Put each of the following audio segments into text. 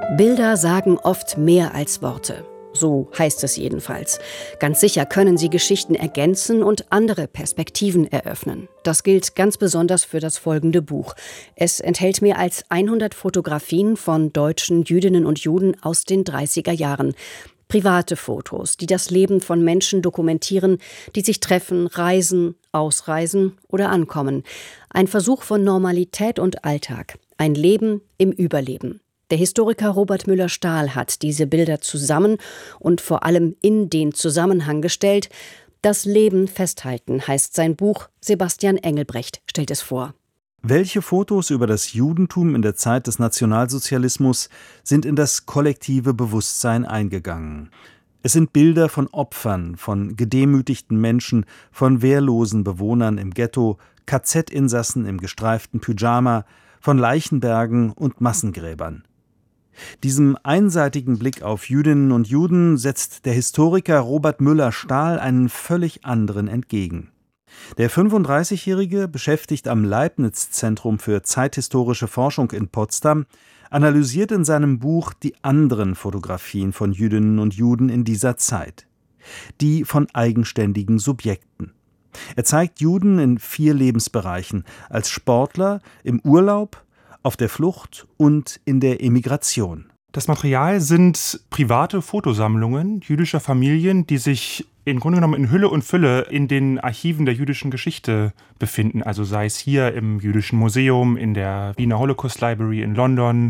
Bilder sagen oft mehr als Worte. So heißt es jedenfalls. Ganz sicher können sie Geschichten ergänzen und andere Perspektiven eröffnen. Das gilt ganz besonders für das folgende Buch. Es enthält mehr als 100 Fotografien von deutschen Jüdinnen und Juden aus den 30er Jahren. Private Fotos, die das Leben von Menschen dokumentieren, die sich treffen, reisen, ausreisen oder ankommen. Ein Versuch von Normalität und Alltag. Ein Leben im Überleben. Der Historiker Robert Müller-Stahl hat diese Bilder zusammen und vor allem in den Zusammenhang gestellt. Das Leben festhalten heißt sein Buch. Sebastian Engelbrecht stellt es vor. Welche Fotos über das Judentum in der Zeit des Nationalsozialismus sind in das kollektive Bewusstsein eingegangen? Es sind Bilder von Opfern, von gedemütigten Menschen, von wehrlosen Bewohnern im Ghetto, KZ-Insassen im gestreiften Pyjama, von Leichenbergen und Massengräbern. Diesem einseitigen Blick auf Jüdinnen und Juden setzt der Historiker Robert Müller-Stahl einen völlig anderen entgegen. Der 35-Jährige, beschäftigt am Leibniz-Zentrum für zeithistorische Forschung in Potsdam, analysiert in seinem Buch die anderen Fotografien von Jüdinnen und Juden in dieser Zeit. Die von eigenständigen Subjekten. Er zeigt Juden in 4 Lebensbereichen: als Sportler, im Urlaub, auf der Flucht und in der Emigration. Das Material sind private Fotosammlungen jüdischer Familien, die sich im Grunde genommen in Hülle und Fülle in den Archiven der jüdischen Geschichte befinden. Also sei es hier im Jüdischen Museum, in der Wiener Holocaust Library in London,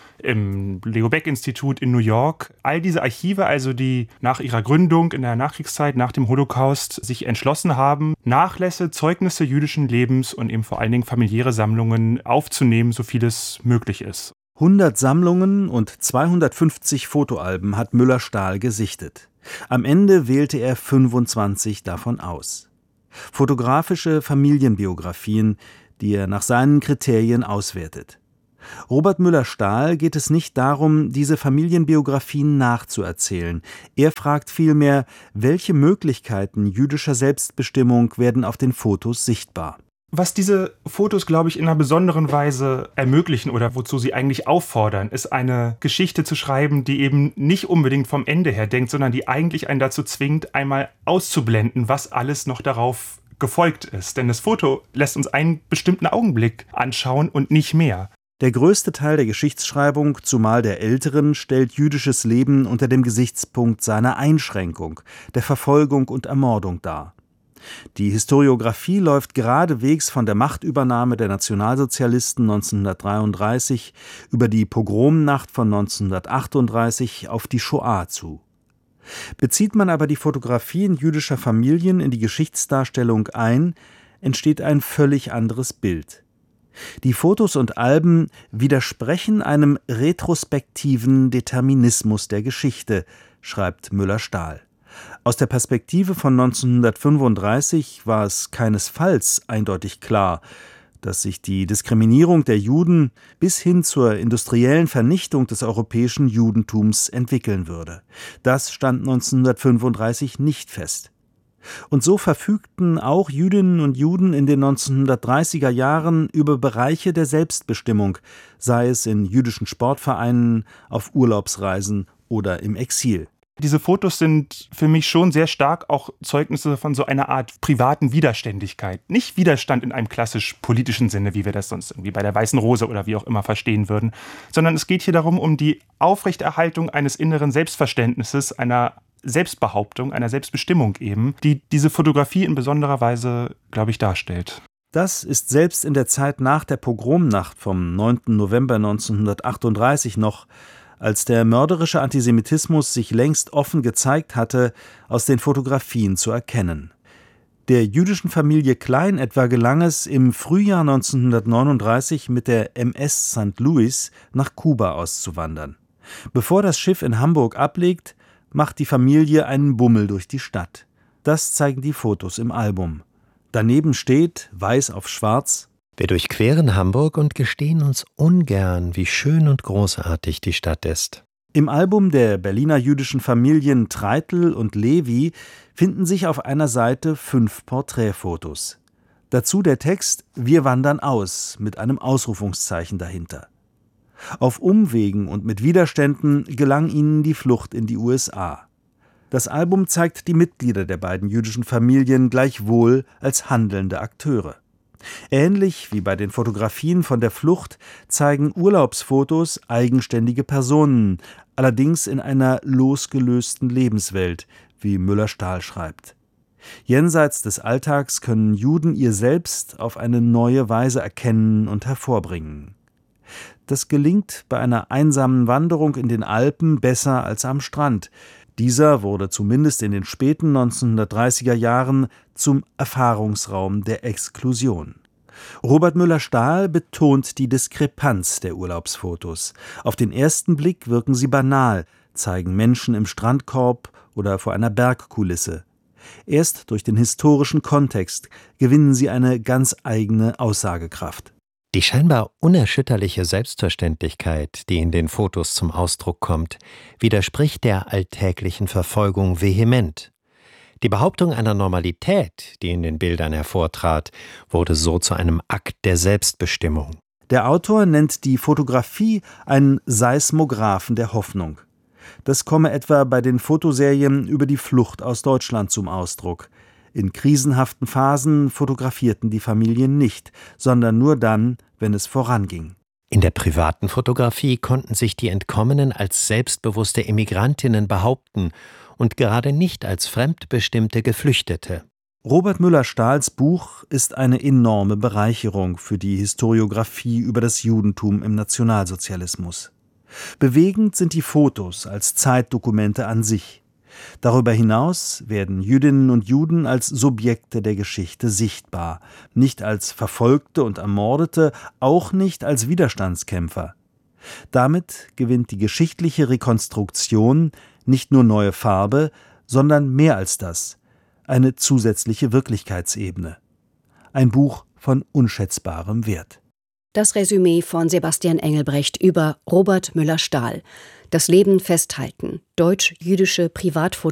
im Leo Baeck Institut in New York. All diese Archive, also die nach ihrer Gründung in der Nachkriegszeit, nach dem Holocaust, sich entschlossen haben, Nachlässe, Zeugnisse jüdischen Lebens und eben vor allen Dingen familiäre Sammlungen aufzunehmen, so viel es möglich ist. 100 Sammlungen und 250 Fotoalben hat Müller-Stahl gesichtet. Am Ende wählte er 25 davon aus. Fotografische Familienbiografien, die er nach seinen Kriterien auswertet. Robert Müller-Stahl geht es nicht darum, diese Familienbiografien nachzuerzählen. Er fragt vielmehr, welche Möglichkeiten jüdischer Selbstbestimmung werden auf den Fotos sichtbar. Was diese Fotos, glaube ich, in einer besonderen Weise ermöglichen oder wozu sie eigentlich auffordern, ist eine Geschichte zu schreiben, die eben nicht unbedingt vom Ende her denkt, sondern die eigentlich einen dazu zwingt, einmal auszublenden, was alles noch darauf gefolgt ist. Denn das Foto lässt uns einen bestimmten Augenblick anschauen und nicht mehr. Der größte Teil der Geschichtsschreibung, zumal der älteren, stellt jüdisches Leben unter dem Gesichtspunkt seiner Einschränkung, der Verfolgung und Ermordung dar. Die Historiographie läuft geradewegs von der Machtübernahme der Nationalsozialisten 1933 über die Pogromnacht von 1938 auf die Shoah zu. Bezieht man aber die Fotografien jüdischer Familien in die Geschichtsdarstellung ein, entsteht ein völlig anderes Bild. Die Fotos und Alben widersprechen einem retrospektiven Determinismus der Geschichte, schreibt Müller-Stahl. Aus der Perspektive von 1935 war es keinesfalls eindeutig klar, dass sich die Diskriminierung der Juden bis hin zur industriellen Vernichtung des europäischen Judentums entwickeln würde. Das stand 1935 nicht fest. Und so verfügten auch Jüdinnen und Juden in den 1930er Jahren über Bereiche der Selbstbestimmung, sei es in jüdischen Sportvereinen, auf Urlaubsreisen oder im Exil. Diese Fotos sind für mich schon sehr stark auch Zeugnisse von so einer Art privaten Widerständigkeit. Nicht Widerstand in einem klassisch politischen Sinne, wie wir das sonst irgendwie bei der Weißen Rose oder wie auch immer verstehen würden, sondern es geht hier darum, um die Aufrechterhaltung eines inneren Selbstverständnisses, einer Selbstbehauptung, einer Selbstbestimmung eben, die diese Fotografie in besonderer Weise, glaube ich, darstellt. Das ist selbst in der Zeit nach der Pogromnacht vom 9. November 1938 noch, als der mörderische Antisemitismus sich längst offen gezeigt hatte, aus den Fotografien zu erkennen. Der jüdischen Familie Klein etwa gelang es, im Frühjahr 1939 mit der MS St. Louis nach Kuba auszuwandern. Bevor das Schiff in Hamburg ablegt, macht die Familie einen Bummel durch die Stadt. Das zeigen die Fotos im Album. Daneben steht, weiß auf schwarz: Wir durchqueren Hamburg und gestehen uns ungern, wie schön und großartig die Stadt ist. Im Album der Berliner jüdischen Familien Treitl und Levi finden sich auf einer Seite 5 Porträtfotos. Dazu der Text »Wir wandern aus« mit einem Ausrufungszeichen dahinter. Auf Umwegen und mit Widerständen gelang ihnen die Flucht in die USA. Das Album zeigt die Mitglieder der beiden jüdischen Familien gleichwohl als handelnde Akteure. Ähnlich wie bei den Fotografien von der Flucht zeigen Urlaubsfotos eigenständige Personen, allerdings in einer losgelösten Lebenswelt, wie Müller-Stahl schreibt. Jenseits des Alltags können Juden ihr Selbst auf eine neue Weise erkennen und hervorbringen. Das gelingt bei einer einsamen Wanderung in den Alpen besser als am Strand. Dieser wurde zumindest in den späten 1930er Jahren zum Erfahrungsraum der Exklusion. Robert Müller-Stahl betont die Diskrepanz der Urlaubsfotos. Auf den ersten Blick wirken sie banal, zeigen Menschen im Strandkorb oder vor einer Bergkulisse. Erst durch den historischen Kontext gewinnen sie eine ganz eigene Aussagekraft. Die scheinbar unerschütterliche Selbstverständlichkeit, die in den Fotos zum Ausdruck kommt, widerspricht der alltäglichen Verfolgung vehement. Die Behauptung einer Normalität, die in den Bildern hervortrat, wurde so zu einem Akt der Selbstbestimmung. Der Autor nennt die Fotografie einen Seismographen der Hoffnung. Das komme etwa bei den Fotoserien über die Flucht aus Deutschland zum Ausdruck. In krisenhaften Phasen fotografierten die Familien nicht, sondern nur dann, wenn es voranging. In der privaten Fotografie konnten sich die Entkommenen als selbstbewusste Emigrantinnen behaupten und gerade nicht als fremdbestimmte Geflüchtete. Robert Müller-Stahls Buch ist eine enorme Bereicherung für die Historiographie über das Judentum im Nationalsozialismus. Bewegend sind die Fotos als Zeitdokumente an sich. Darüber hinaus werden Jüdinnen und Juden als Subjekte der Geschichte sichtbar, nicht als Verfolgte und Ermordete, auch nicht als Widerstandskämpfer. Damit gewinnt die geschichtliche Rekonstruktion nicht nur neue Farbe, sondern mehr als das, eine zusätzliche Wirklichkeitsebene. Ein Buch von unschätzbarem Wert. Das Resümee von Sebastian Engelbrecht über Robert Müller-Stahl. Das Leben festhalten. Deutsch-jüdische Privatfotografie